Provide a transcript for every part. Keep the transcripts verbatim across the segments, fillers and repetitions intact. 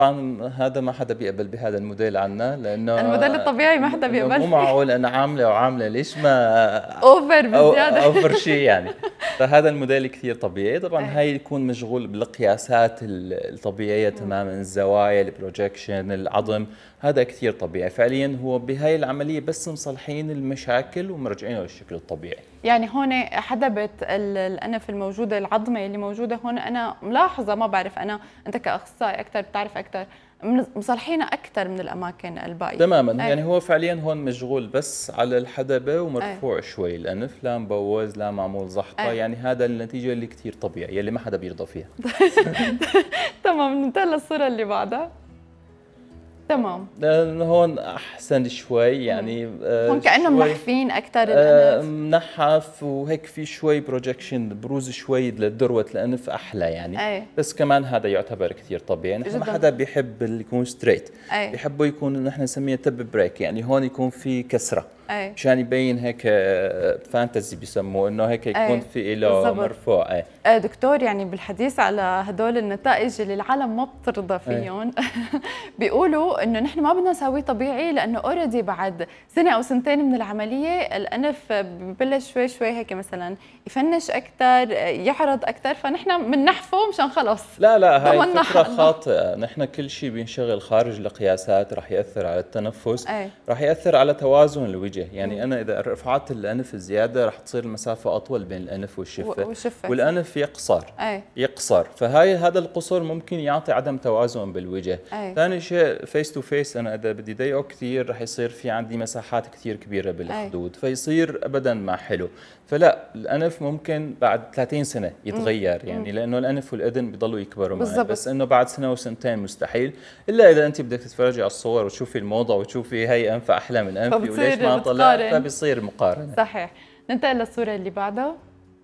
طبعا هذا ما حدا بيقبل بهذا الموديل عنا، لانه الموديل الطبيعي ما حدا إنه بيقبل مو فيه. معقول انا عامله وعامله، ليش ما اوفر أو بزياده. اوفر شيء يعني. فهذا الموديل كثير طبيعي. طبعا ايه. هاي يكون مشغول بالقياسات الطبيعيه مم. تماما، الزوايا، البروجكشن، العظم، هذا كثير طبيعي. فعليا هو بهاي العمليه بس مصلحين المشاكل ومرجعينه للشكل الطبيعي. يعني هون حدبة ال- الأنف الموجودة، العظمة اللي موجودة هون أنا ملاحظة، ما بعرف أنا، أنت كأخصائي أكثر بتعرف أكثر، مصلحينها أكثر من الأماكن الباقية تماما. أي. يعني هو فعليا هون مشغول بس على الحدبة ومرفوع أي. شوي الأنف، لا مبوز لا معمول زحطة. أي. يعني هذا النتيجة اللي كتير طبيعي، يلي ما حدا بيرضى فيها. تمام، ننتقل للصورة اللي بعدها. تمام. لأن هون أحسن شوي يعني. آه هون كأنه شوي منحفين أكثر آه الأنف. منحف، وهيك في شوي بروجكشن، بروز شوي للذروة الأنف أحلى يعني. أي. بس كمان هذا يعتبر كثير طبيعي. نحن ما جداً. حدا بيحب اللي يكون ستريت، أي. بيحبوا يكون نحن نسميه تب بريك، يعني هون يكون في كسرة أي. مشان يبين هيك فانتزي بيسموه، انه هيك يكون أي. في له بالضبط. مرفوع. ايه آه دكتور، يعني بالحديث على هدول النتائج اللي العالم ما بترضى فيهم بيقولوا انه نحن ما بدنا نسويه طبيعي، لانه اوريدي بعد سنه او سنتين من العمليه الانف ببلش شوي شوي هيك مثلا يفنش اكثر، يعرض اكثر، فنحن بنحفه مشان خلص. لا لا، هاي ضمننا فكرة حقنا. خاطئة. نحن كل شيء بينشغل خارج القياسات رح يأثر على التنفس، أي. رح يأثر على توازن الوجه. يعني مم. أنا إذا رفعت الأنف زيادة رح تصير المسافة أطول بين الأنف والشفة، والشفة والأنف يقصر. أي. يقصر، فهاي هذا القصر ممكن يعطي عدم توازن بالوجه. أي. ثاني شيء فيس تو فيس، أنا إذا بدي ضيقه كثير رح يصير في عندي مساحات كثير كبيرة بالخدود، فيصير أبدا ما حلو. فلا، الأنف ممكن بعد ثلاثين سنة يتغير، يعني لأنه الأنف والأذن بيضلوا يكبروا معي، بس إنه بعد سنة وسنتين مستحيل، إلا إذا أنت بدك تتفرجي على الصور وتشوفي الموضة وتشوفي هي أنف أحلى من أنفي وليش ما طلع، فبصير مقارنة. صحيح. ننتقل للصورة اللي بعدها.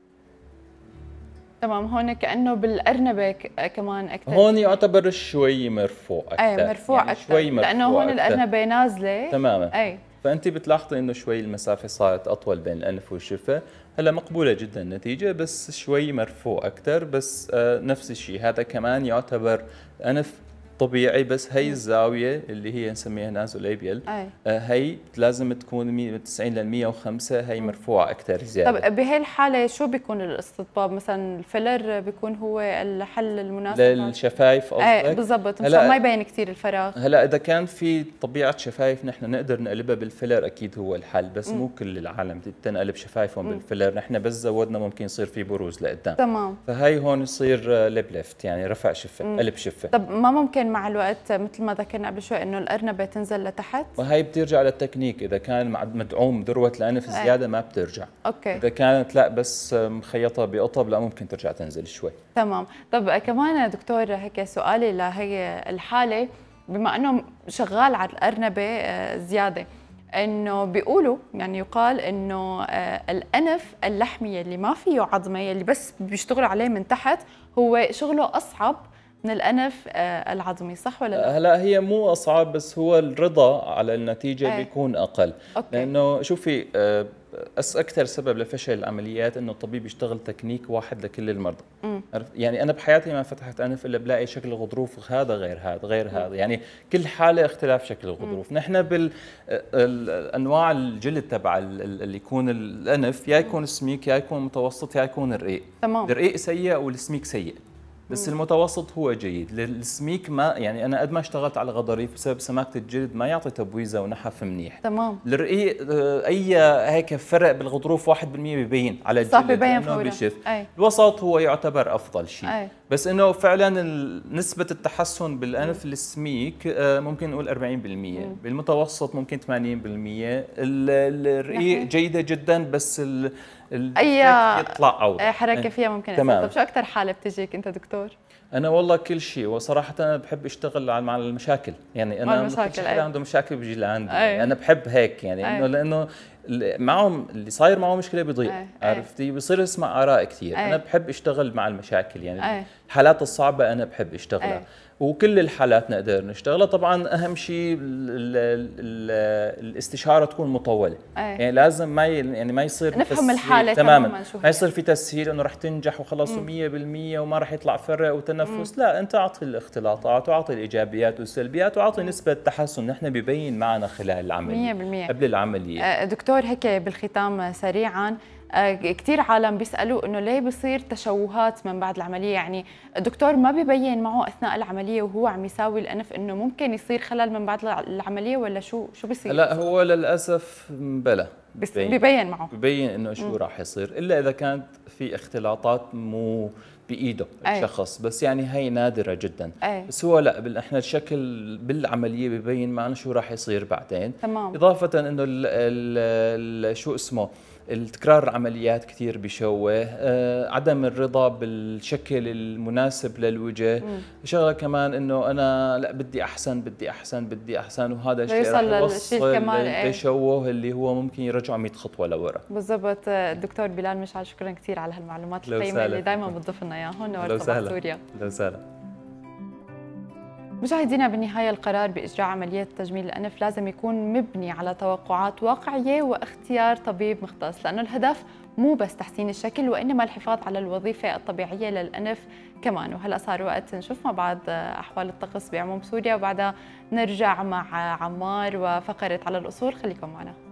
تمام، هون كأنه بالأرنبة كمان أكثر. هون يعتبر شوي مرفوع أكثر. أي مرفوع يعني أكثر، شوي مرفوع لأنه هون أكثر. الأرنبة نازلة. تماما. أي. فأنت بتلاحظي إنه شوي المسافة صارت أطول بين الأنف والشفة. هلا مقبولة جدا النتيجة، بس شوي مرفوع أكثر. بس آه نفس الشيء، هذا كمان يعتبر أنف طبيعي، بس هي الزاوية اللي هي نسميها نازوليبيال، آه هي لازم تكون من تسعين ل مية وخمسة، هي مرفوعة أكثر زيادة. طب بهي الحالة شو بيكون الاستطباب؟ مثلا الفيلر بيكون هو الحل المناسب للشفايف قصدك؟ ايه بالضبط، مشان ما يبين كثير الفراغ. هلا إذا كان في طبيعة شفايف نحن نقدر نقلبها بالفيلر، أكيد هو الحل، بس مم. مو كل العالم تنقلب شفايفهم مم. بالفيلر. نحن بس زودنا ممكن يصير في بروز لقدام. تمام. فهي هون يصير ليب ليفت، يعني رفع شفة، قلب شفة. طب ما ممكن مع الوقت مثل ما ذكرنا قبل شوي انه الأرنبة تنزل لتحت؟ وهي بترجع للتكنيك، إذا كان مدعوم ذروة الأنف زيادة ما بترجع. أوكي. إذا كانت لا بس مخيطة بقطب لا ممكن ترجع تنزل شوي. تمام. طب كمان دكتور، هيك سؤالي لهي الحالة، بما انه شغال على الأرنبة زيادة، انه بيقولوا يعني يقال انه الأنف اللحمي اللي ما فيه عظمة، اللي بس بيشتغلوا عليه من تحت، هو شغله أصعب من الأنف العظمي، صح ولا لا؟ هلا هي مو أصعب، بس هو الرضا على النتيجة أي. بيكون أقل. أوكي. لأنه شوفي، أس أكثر سبب لفشل العمليات إنه الطبيب يشتغل تكنيك واحد لكل المرضى. م. يعني أنا بحياتي ما فتحت أنف إلا بلاقي شكل الغضروف هذا غير هذا غير هذا، يعني كل حالة اختلاف شكل الغضروف. م. نحن بالأنواع الجلد تبع اللي يكون الأنف، يا يكون سميك يا يكون متوسط يا يكون رقيق. تمام. الرقيق سيء والسميك سيء، بس المتوسط هو جيد. السميك ما يعني انا قد ما اشتغلت على غضاريف بسبب سماكه الجلد ما يعطي تبويزه ونحف منيح. تمام. الرقيق اي هيك فرق بالغضروف واحد بالمية ببين على الجلد، صح ببين فورا. الوسط هو يعتبر افضل شيء. أي. بس انه فعلا نسبه التحسن بالانف السميك ممكن نقول أربعين بالمية، مم. بالمتوسط ممكن ثمانين بالمية، الرقيق جيده جدا، بس ال اي يطلع أوضح. حركه فيها ممكن. تمام. طب شو اكثر حاله بتجيك انت دكتور؟ انا والله كل شيء، وصراحه انا بحب اشتغل مع المشاكل، يعني انا المشاكل اللي عنده مشاكل بيجي لعندي. يعني انا بحب هيك، يعني انه لانه معهم اللي صاير معه مشكله بيضيق، عرفتي، بصير اسمع اراء كثير. أي. انا بحب اشتغل مع المشاكل، يعني أي. الحالات الصعبه انا بحب اشتغلها. وكل الحالات نقدر نشتغلها. طبعا اهم شيء الاستشاره تكون مطوله، أي. يعني لازم ما يعني ما يصير نفهم الحاله تماما، ما يصير في تسهيل انه رح تنجح وخلص مية بالمية وما رح يطلع فرق وتنفس. مم. لا، انت اعطي الاختلاطات واعطي الايجابيات والسلبيات واعطي نسبه تحسن نحن ببين معنا خلال العمليه مية بالمية قبل العمليه. دكتور هيك بالختام سريعا، كثير عالم بيسألوا إنه ليه بصير تشوهات من بعد العملية، يعني الدكتور ما بيبين معه أثناء العملية وهو عم يساوي الأنف إنه ممكن يصير خلل من بعد العملية ولا شو شو بيصير؟ لا، هو للأسف بلا بيبين, بيبين معه بيبين إنه شو راح يصير، إلا إذا كانت في اختلاطات مو بإيده الشخص. بس يعني هي نادرة جدا. أي. بس هو لا، احنا الشكل بالعملية ببين معنا شو راح يصير بعدين. تمام. إضافة إنه ال ال شو اسمه التكرار العمليات كثير بيشوه، آه، عدم الرضا بالشكل المناسب للوجه. مم. شغله كمان انه انا لا بدي احسن بدي احسن بدي احسن، وهذا الشيء رح يوصل للتشوه اللي هو ممكن يرجعه مية خطوه لورا. بالضبط. الدكتور بلال مشعل، شكرا كثير على هالمعلومات القيمه اللي دائما بتضيف لنا اياها. هون نورت صباح سوريا. لو سهلا. مشاهدينا، بالنهاية القرار بإجراء عملية تجميل الأنف لازم يكون مبني على توقعات واقعية واختيار طبيب مختص، لأنه الهدف مو بس تحسين الشكل وإنما الحفاظ على الوظيفة الطبيعية للأنف كمان. وهلأ صار وقت نشوف مع بعض أحوال الطقس بعموم سوريا، وبعدها نرجع مع عمار وفقرة على الأصول. خليكم معنا.